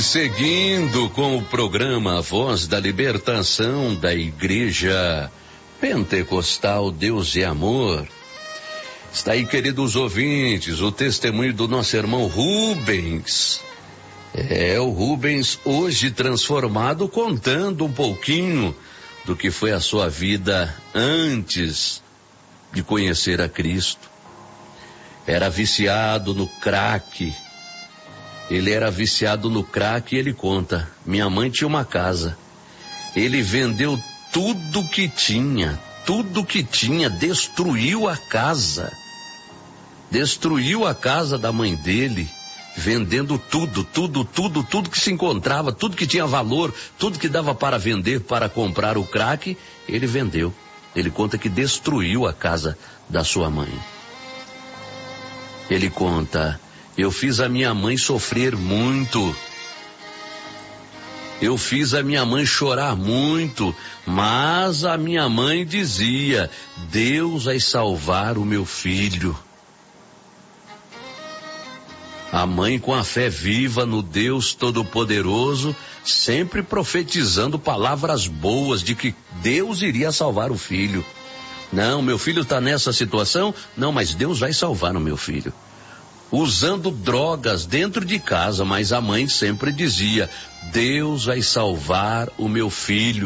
Seguindo com o programa Voz da Libertação da Igreja Pentecostal Deus e Amor. Está aí, queridos ouvintes, o testemunho do nosso irmão Rubens. O Rubens hoje transformado, contando um pouquinho do que foi a sua vida antes de conhecer a Cristo. Era viciado no crack. Ele era viciado no crack e ele conta, minha mãe tinha uma casa. Ele vendeu tudo que tinha, destruiu a casa. Destruiu a casa da mãe dele, vendendo tudo que se encontrava, tudo que tinha valor, tudo que dava para vender, para comprar o crack, ele vendeu. Ele conta que destruiu a casa da sua mãe. Ele conta, eu fiz a minha mãe sofrer muito. Eu fiz a minha mãe chorar muito, mas a minha mãe dizia, Deus vai salvar o meu filho. A mãe com a fé viva no Deus Todo-Poderoso, sempre profetizando palavras boas de que Deus iria salvar o filho. Não, meu filho está nessa situação, não, mas Deus vai salvar o meu filho. Usando drogas dentro de casa, mas a mãe sempre dizia, Deus vai salvar o meu filho.